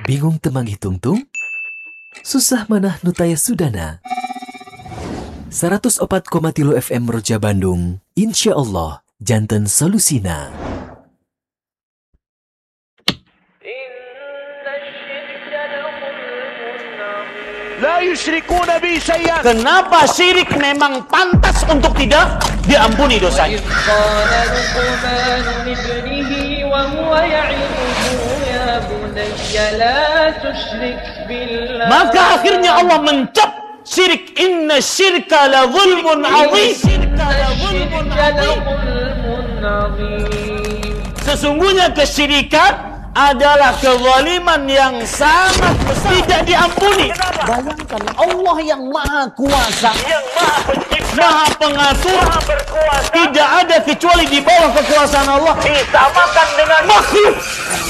Bingung temang hitung-tung? Susah manah nutaya sudana. 104,3 FM Roja Bandung, insya Allah, janten solusina. La yusyrikuna bi syai'an. Kenapa syirik memang pantas untuk tidak diampuni dosanya? Maka akhirnya Allah mencap syirik. Inna syirka la zulmun azim. Sesungguhnya kesyirikan adalah kezaliman yang sangat tidak diampuni. Bayangkan Allah yang maha kuasa, Yang maha pencipta, maha pengatur, maha berkuasa, tidak ada kecuali di bawah kekuasaan Allah disamakan dengan makhluk.